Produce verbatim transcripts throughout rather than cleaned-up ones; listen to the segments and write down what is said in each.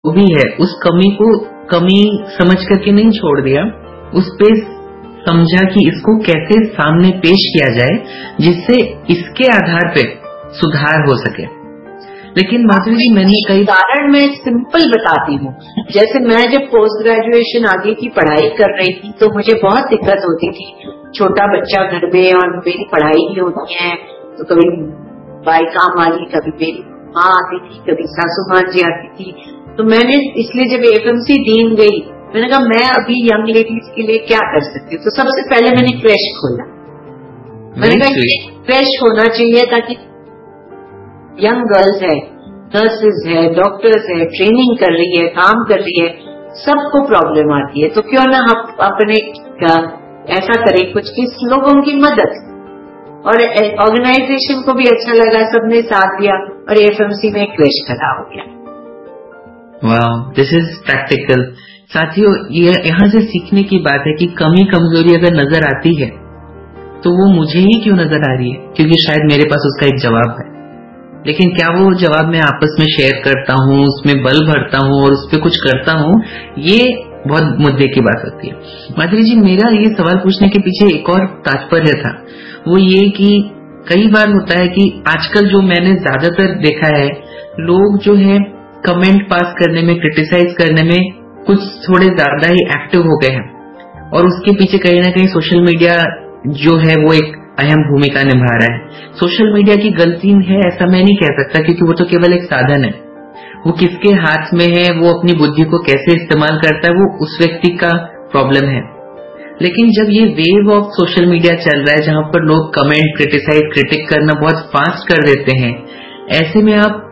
वो भी है, उस कमी को कमी समझ करके नहीं छोड़ दिया, उस पे समझा कि इसको कैसे सामने पेश किया जाए जिससे इसके आधार पे सुधार हो सके। लेकिन माधुरी जी, मैंने कई उदाहरण मैं सिंपल बताती हूँ। जैसे मैं जब पोस्ट ग्रेजुएशन आगे की पढ़ाई कर रही थी तो मुझे बहुत दिक्कत होती थी, छोटा बच्चा घर में और मेरी पढ़ाई भी होती है, तो कभी भाई काम वाली, कभी मेरी माँ आती थी, कभी सासू माँ जी आती थी। तो मैंने इसलिए जब एफएमसी डीन गई, मैंने कहा मैं अभी यंग लेडीज के लिए क्या कर सकती हूँ। तो सबसे पहले मैंने क्रैश खोला। मैंने कहा क्रैश होना चाहिए ताकि यंग गर्ल्स है, नर्सेज है, डॉक्टर्स है, ट्रेनिंग कर रही है, काम कर रही है, सबको प्रॉब्लम आती है, तो क्यों ना हम अपने ऐसा करें कुछ कि लोगों की मदद। और ऑर्गेनाइजेशन को भी अच्छा लगा, सबने साथ दिया और एफएमसी में क्रैश खड़ा हो गया। वाह, दिस इज प्रैक्टिकल। साथियों, ये यहाँ से सीखने की बात है कि कमी कमजोरी अगर नजर आती है तो वो मुझे ही क्यों नजर आ रही है, क्योंकि शायद मेरे पास उसका एक जवाब है। लेकिन क्या वो जवाब मैं आपस में शेयर करता हूँ, उसमें बल भरता हूँ और उस पर कुछ करता हूँ, ये बहुत मुद्दे की बात होती है। माधुरी जी, मेरा ये सवाल पूछने के पीछे एक और तात्पर्य था, वो ये कि कई बार होता है कि आजकल जो मैंने ज्यादातर देखा है, लोग जो है कमेंट पास करने में, क्रिटिसाइज करने में कुछ थोड़े ज्यादा ही एक्टिव हो गए हैं और उसके पीछे कहीं ना कहीं सोशल मीडिया जो है वो एक अहम भूमिका निभा रहा है। सोशल मीडिया की गलती है ऐसा मैं नहीं कह सकता, क्योंकि वो तो केवल एक साधन है। वो किसके हाथ में है, वो अपनी बुद्धि को कैसे इस्तेमाल करता है, वो उस व्यक्ति का प्रॉब्लम है। लेकिन जब ये वेव ऑफ सोशल मीडिया चल रहा है जहां पर लोग कमेंट, क्रिटिसाइज, क्रिटिक करना बहुत फास्ट कर देते हैं, ऐसे में आप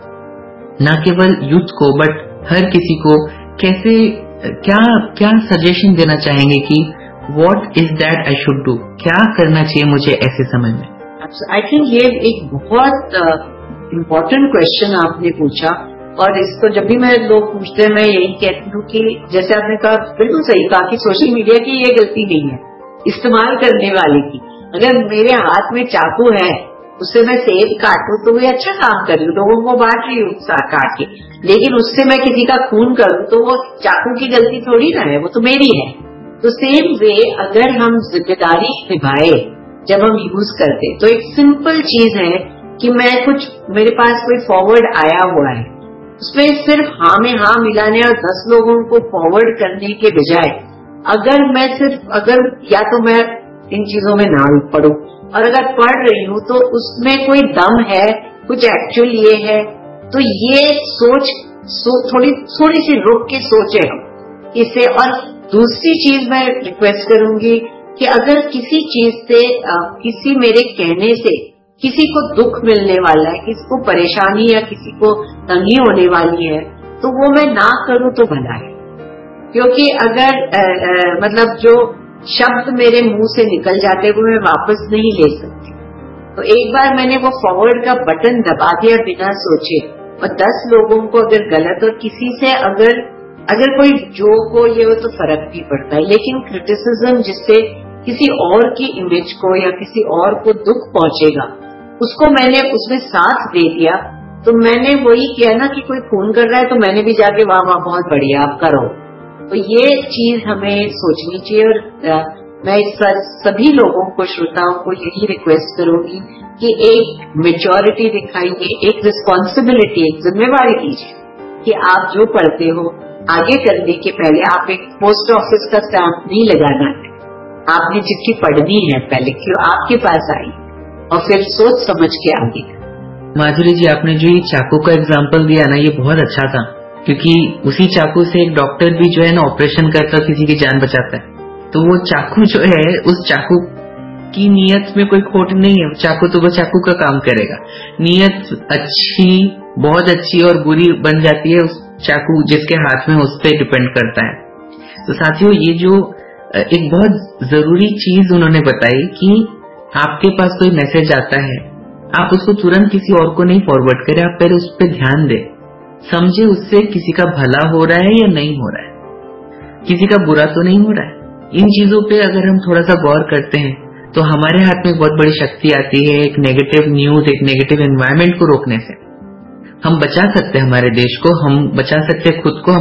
न केवल यूथ को बट हर किसी को कैसे क्या क्या सजेशन देना चाहेंगे कि what is that I should do, क्या करना चाहिए मुझे ऐसे समय में? आई थिंक ये एक बहुत इम्पोर्टेंट क्वेश्चन आपने पूछा, और इसको जब भी मैं लोग पूछते हैं मैं यही कहती हूँ कि जैसे आपने कहा, बिल्कुल सही कहा कि सोशल मीडिया की ये गलती नहीं है, इस्तेमाल करने वाले की। अगर मेरे हाथ में चाकू है, उससे मैं सेब काटूं तो वो अच्छा काम कर रही हूँ, लोगों को बांट रही हूँ काट के, लेकिन उससे मैं किसी का खून करूँ तो वो चाकू की गलती थोड़ी ना है, वो तो मेरी है। तो सेम वे अगर हम जिम्मेदारी निभाए जब हम यूज करते, तो एक सिंपल चीज है कि मैं कुछ, मेरे पास कोई फॉरवर्ड आया हुआ है, उसमें सिर्फ हाँ में हाँ मिलाने और दस लोगों को फॉरवर्ड करने के बजाय अगर मैं सिर्फ अगर या तो मैं इन चीजों में ना पढ़ूं, और अगर पढ़ रही हूँ तो उसमें कोई दम है, कुछ एक्चुअल ये है, तो ये सोच सो, थोड़ी थोड़ी सी रुक के सोचे हम इससे। और दूसरी चीज मैं रिक्वेस्ट करूंगी कि अगर किसी चीज से आ, किसी मेरे कहने से किसी को दुख मिलने वाला है, किसी को परेशानी या किसी को तंगी होने वाली है, तो वो मैं ना करूं तो भला है। क्योंकि अगर आ, आ, मतलब जो शब्द मेरे मुंह से निकल जाते वो मैं वापस नहीं ले सकती। तो एक बार मैंने वो फॉरवर्ड का बटन दबा दिया बिना सोचे, और दस लोगों को अगर गलत, और किसी से अगर अगर कोई जोक हो ये हो तो फर्क नहीं पड़ता है, लेकिन क्रिटिसिज्म जिससे किसी और की इमेज को या किसी और को दुख पहुंचेगा, उसको मैंने उसमें साथ दे दिया, तो मैंने वही किया ना कि कोई खून कर रहा है तो मैंने भी जाके वाह वाह बहुत बढ़िया आप करो। तो ये चीज हमें सोचनी चाहिए। और मैं इस पर सभी लोगों को, श्रोताओं को यही रिक्वेस्ट करूंगी कि एक मेच्योरिटी दिखाइए, एक रिस्पॉन्सिबिलिटी, एक जिम्मेवारी लीजिए कि आप जो पढ़ते हो आगे करने के पहले आप एक पोस्ट ऑफिस का स्टैंप नहीं लगाना है, आपने चिट्ठी पढ़नी है पहले क्यों आपके पास आई, और फिर सोच समझ के आगे। माधुरी जी, आपने जो ये चाकू का एग्जाम्पल दिया ना, ये बहुत अच्छा था, क्योंकि उसी चाकू से एक डॉक्टर भी जो है ना ऑपरेशन करकर किसी की जान बचाता है। तो वो चाकू जो है, उस चाकू की नीयत में कोई खोट नहीं है, चाकू तो वो चाकू का काम करेगा। नीयत अच्छी, बहुत अच्छी और बुरी बन जाती है उस चाकू जिसके हाथ में, उस पर डिपेंड करता है। तो साथियों, ये जो एक बहुत जरूरी चीज उन्होंने बताई कि आपके पास कोई मैसेज आता है, आप उसको तुरंत किसी और को नहीं फॉरवर्ड करें, आप पहले उस पर ध्यान दें, समझे उससे किसी का भला हो रहा है या नहीं हो रहा है, किसी का बुरा तो नहीं हो रहा है। इन चीजों पे अगर हम थोड़ा सा गौर करते हैं तो हमारे हाथ में बहुत बड़ी शक्ति आती है, एक नेगेटिव न्यूज, एक नेगेटिव एनवायरनमेंट को रोकने से। हम बचा सकते हैं हमारे देश को, हम बचा सकते हैं खुद को।